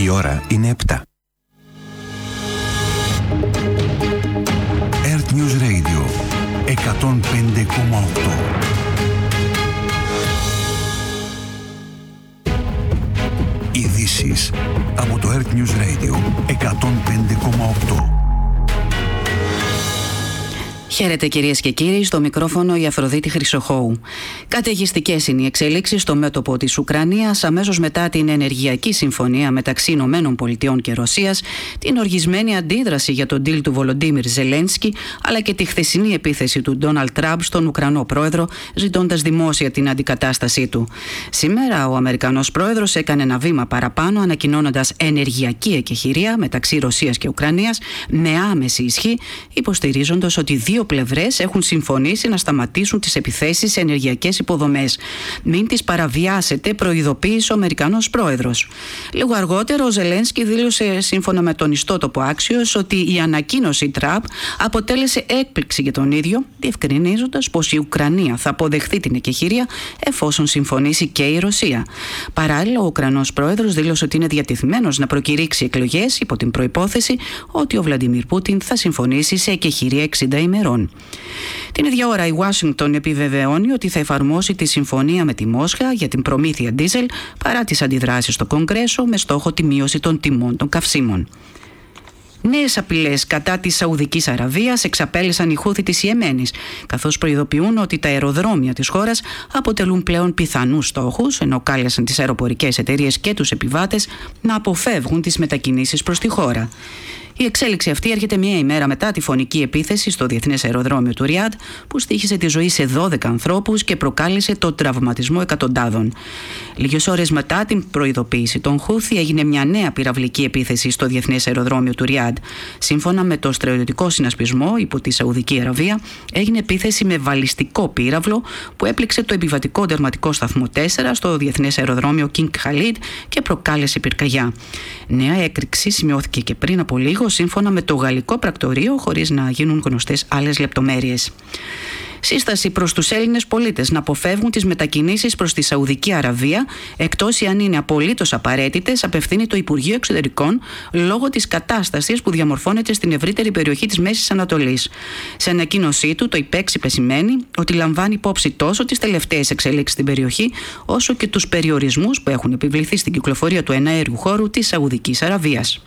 Η ώρα είναι 7. Earth News Radio 105,8. Ειδήσεις από το Earth News Radio 105,8. Χαίρετε κυρίες και κύριοι, στο μικρόφωνο η Αφροδίτη Χρυσοχώου. Καταιγιστικές είναι οι εξελίξεις στο μέτωπο της Ουκρανίας αμέσως μετά την ενεργειακή συμφωνία μεταξύ ΗΠΑ και Ρωσίας, την οργισμένη αντίδραση για τον deal του Βολοντίμιρ Ζελένσκι, αλλά και τη χθεσινή επίθεση του Ντόναλντ Τραμπ στον Ουκρανό πρόεδρο, ζητώντας δημόσια την αντικατάστασή του. Σήμερα ο Αμερικανός πρόεδρος έκανε ένα βήμα παραπάνω, ανακοινώνοντας ενεργειακή εκεχηρία μεταξύ Ρωσίας και Ουκρανίας με άμεση ισχύ, υποστηρίζοντας ότι δύο πλευρές έχουν συμφωνήσει να σταματήσουν τις επιθέσεις σε ενεργειακές υποδομές. Μην τις παραβιάσετε, προειδοποίησε ο Αμερικανός πρόεδρος. Λίγο αργότερα ο Ζελένσκι δήλωσε, σύμφωνα με τον ιστότοπο Axios, ότι η ανακοίνωση Τραμπ αποτέλεσε έκπληξη για τον ίδιο, διευκρινίζοντας πως η Ουκρανία θα αποδεχθεί την εκεχηρία εφόσον συμφωνήσει και η Ρωσία. Παράλληλα, ο Ουκρανός πρόεδρος δήλωσε ότι είναι διατεθειμένος να προκηρύξει εκλογές υπό την προϋπόθεση ότι ο Βλαντιμίρ Πούτιν θα συμφωνήσει σε εκεχηρία 60 ημερών. Την ίδια ώρα η Ουάσιγκτον επιβεβαιώνει ότι θα εφαρμόσει τη συμφωνία με τη Μόσχα για την προμήθεια ντίζελ παρά τις αντιδράσεις στο Κογκρέσο με στόχο τη μείωση των τιμών των καυσίμων. Νέες απειλές κατά της Σαουδικής Αραβίας εξαπέλυσαν οι Χούθι της Ιεμένης, καθώς προειδοποιούν ότι τα αεροδρόμια της χώρας αποτελούν πλέον πιθανούς στόχους, ενώ κάλεσαν τις αεροπορικές εταιρείες και τους επιβάτες να αποφεύγουν τις μετακινήσεις προς τη χώρα. Η εξέλιξη αυτή έρχεται μία ημέρα μετά τη φωνική επίθεση στο διεθνές αεροδρόμιο του Ριάντ, που στοίχισε τη ζωή σε 12 ανθρώπους και προκάλεσε το τραυματισμό εκατοντάδων. Λίγες ώρες μετά την προειδοποίηση των Χούθι έγινε μια νέα πυραυλική επίθεση στο διεθνές αεροδρόμιο του Ριάντ. Σύμφωνα με το στρατιωτικό συνασπισμό υπό τη Σαουδική Αραβία, έγινε επίθεση με βαλιστικό πύραυλο που έπληξε το επιβατικό τερματικό σταθμό 4 στο διεθνές αεροδρόμιο King Khalid και προκάλεσε πυρκαγιά. Νέα έκρηξη σημειώθηκε και πριν από λίγο, σύμφωνα με το γαλλικό πρακτορείο, χωρίς να γίνουν γνωστές άλλες λεπτομέρειες. Σύσταση προς τους Έλληνες πολίτες να αποφεύγουν τις μετακινήσεις προς τη Σαουδική Αραβία, εκτός αν είναι απολύτως απαραίτητες, απευθύνει το Υπουργείο Εξωτερικών λόγω της κατάστασης που διαμορφώνεται στην ευρύτερη περιοχή της Μέσης Ανατολής. Σε ανακοίνωσή του, το ΙΠΕΞ επεσημαίνει ότι λαμβάνει υπόψη τόσο τις τελευταίες εξελίξεις στην περιοχή, όσο και τους περιορισμούς που έχουν επιβληθεί στην κυκλοφορία του εναέριου χώρου της Σαουδικής Αραβίας.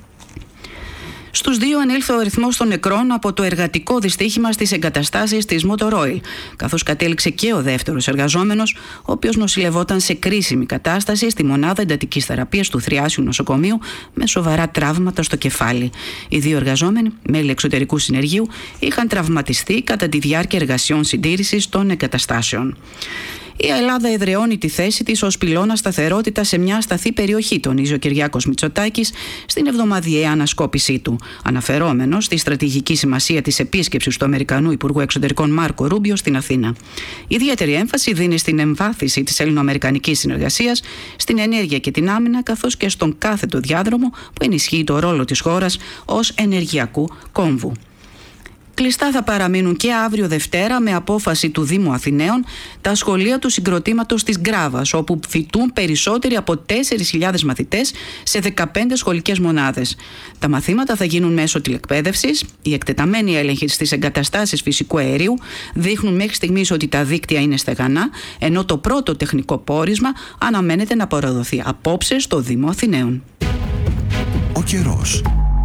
Στους 2 ανήλθε ο αριθμός των νεκρών από το εργατικό δυστύχημα στις εγκαταστάσεις της Motor Oil, καθώς κατέληξε και ο δεύτερος εργαζόμενος, ο οποίος νοσηλευόταν σε κρίσιμη κατάσταση στη μονάδα εντατικής θεραπείας του Θριάσιου νοσοκομείου με σοβαρά τραύματα στο κεφάλι. Οι 2 εργαζόμενοι, μέλη εξωτερικού συνεργείου, είχαν τραυματιστεί κατά τη διάρκεια εργασιών συντήρησης των εγκαταστάσεων. Η Ελλάδα εδραιώνει τη θέση της ως πυλώνα σταθερότητα σε μια ασταθή περιοχή, τονίζει ο Κυριάκος Μητσοτάκης στην εβδομαδιαία ανασκόπησή του, αναφερόμενος στη στρατηγική σημασία της επίσκεψης του Αμερικανού Υπουργού Εξωτερικών Μάρκο Ρούμπιο στην Αθήνα. Ιδιαίτερη έμφαση δίνει στην εμβάθυνση της ελληνοαμερικανικής συνεργασίας, στην ενέργεια και την άμυνα, καθώς και στον κάθετο διάδρομο που ενισχύει το ρόλο της χώρας ως ενεργειακού κόμβου. Κλειστά θα παραμείνουν και αύριο Δευτέρα, με απόφαση του Δήμου Αθηναίων, τα σχολεία του συγκροτήματος της Γκράβας, όπου φοιτούν περισσότεροι από 4.000 μαθητές σε 15 σχολικές μονάδες. Τα μαθήματα θα γίνουν μέσω τηλεκπαίδευσης. Οι εκτεταμένοι έλεγχοι στις εγκαταστάσεις φυσικού αερίου δείχνουν μέχρι στιγμής ότι τα δίκτυα είναι στεγανά, ενώ το πρώτο τεχνικό πόρισμα αναμένεται να παραδοθεί απόψε στο Δήμο Αθηναίων. Ο καιρός.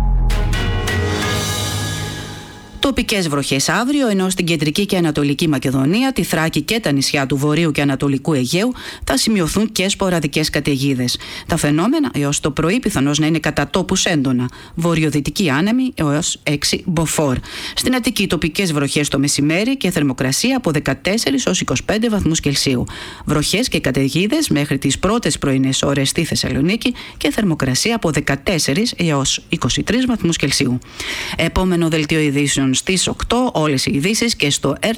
Τοπικές βροχές αύριο, ενώ στην κεντρική και ανατολική Μακεδονία, τη Θράκη και τα νησιά του Βορείου και Ανατολικού Αιγαίου θα σημειωθούν και σποραδικές καταιγίδες. Τα φαινόμενα έως το πρωί πιθανώς να είναι κατά τόπους έντονα. Βορειοδυτική άνεμη έως 6 μποφόρ. Στην Αττική τοπικές βροχές το μεσημέρι και θερμοκρασία από 14 έως 25 βαθμούς Κελσίου. Βροχές και καταιγίδες μέχρι τις πρώτες πρωινές ώρες στη Θεσσαλονίκη και θερμοκρασία από 14 έως 23 βαθμούς Κελσίου. Επόμενο δελτίο ειδήσεων στις 8, όλες οι ειδήσεις και στο